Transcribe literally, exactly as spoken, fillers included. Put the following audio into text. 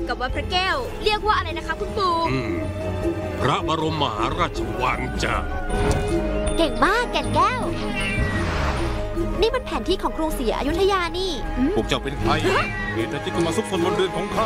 กับวัดพระแก้วเรียกว่าอะไรนะคะคุณปู่พระบรมมหาราชวังจ้ะเก่งมากแก่นแก้วนี่มันแผนที่ของกรุงศรีอยุธยานี่พวกเจ้าเป็นใครเหตุใดที่เข้ามาซุกซนบนเรือนของข้า